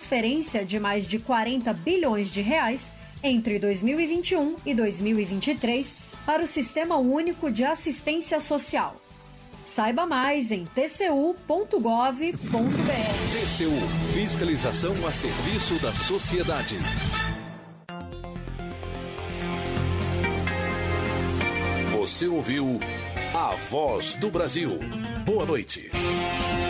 transferência de mais de 40 bilhões de reais entre 2021 e 2023 para o Sistema Único de Assistência Social. Saiba mais em tcu.gov.br. TCU, fiscalização a serviço da sociedade. Você ouviu A Voz do Brasil. Boa noite.